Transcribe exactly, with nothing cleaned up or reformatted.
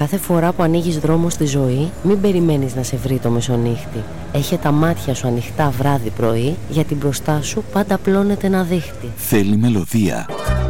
Κάθε φορά που ανοίγεις δρόμο στη ζωή, μην περιμένεις να σε βρει το μεσονύχτη. Έχε τα μάτια σου ανοιχτά βράδυ πρωί, γιατί μπροστά σου πάντα πλώνεται ένα δίχτυ. Θέλει μελωδία.